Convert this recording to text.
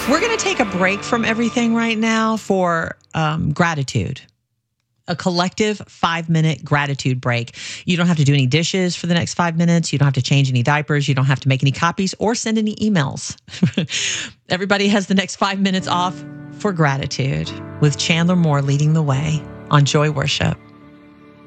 We're going to take a break from everything right now for gratitude. A collective 5-minute gratitude break. You don't have to do any dishes for the next 5 minutes. You don't have to change any diapers. You don't have to make any copies or send any emails. Everybody has the next 5 minutes off for gratitude with Chandler Moore leading the way on Joy Worship.